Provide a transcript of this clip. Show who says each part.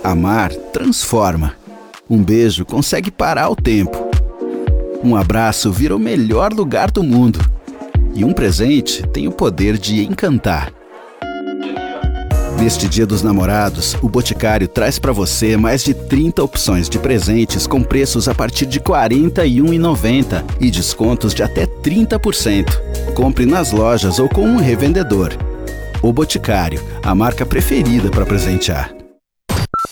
Speaker 1: Amar transforma. Um beijo consegue parar o tempo. Um abraço vira o melhor lugar do mundo. E um presente tem o poder de encantar. Neste Dia dos Namorados, o Boticário traz para você mais de 30 opções de presentes com preços a partir de R$ 41,90 e descontos de até 30%. Compre nas lojas ou com um revendedor. O Boticário, a marca preferida para presentear.